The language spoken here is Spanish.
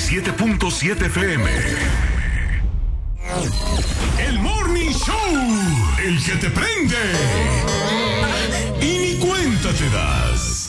97.7 FM. El Morning Show, el que te prende.